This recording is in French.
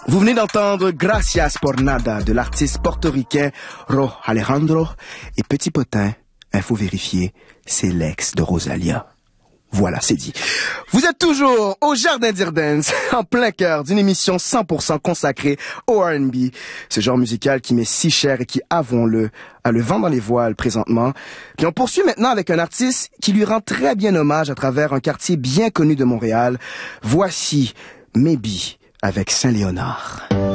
Vous venez d'entendre Gracias por Nada de l'artiste portoricain Ro Alejandro et Petit Potin, info vérifiée, c'est l'ex de Rosalia. Voilà, c'est dit. Vous êtes toujours au Jardin d'Irdance, en plein cœur d'une émission 100% consacrée au R&B, ce genre musical qui m'est si cher et qui, avouons-le, a le vent dans les voiles présentement. Puis on poursuit maintenant avec un artiste qui lui rend très bien hommage à travers un quartier bien connu de Montréal. Voici Maybe avec Saint-Léonard.